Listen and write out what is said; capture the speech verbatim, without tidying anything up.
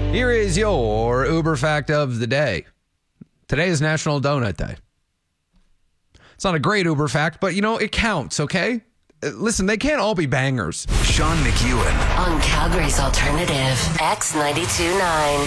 Here is your Uber fact of the day. Today is National Donut Day. It's not a great Uber fact, but you know, it counts, okay? Listen, they can't all be bangers. Sean McEwen on Calgary's Alternative, X ninety-two point nine.